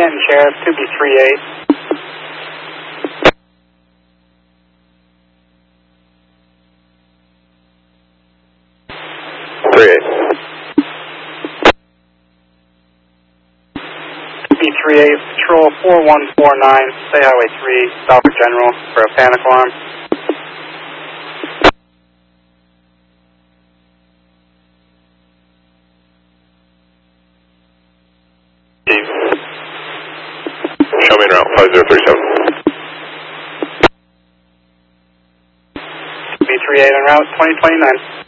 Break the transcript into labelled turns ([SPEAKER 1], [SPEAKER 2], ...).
[SPEAKER 1] Canton Sheriff, 2B38. B38, Patrol 4149, State Highway 3, Southward General, for a panic alarm.
[SPEAKER 2] Show me en route, 5037.
[SPEAKER 1] B38 en route, 2029.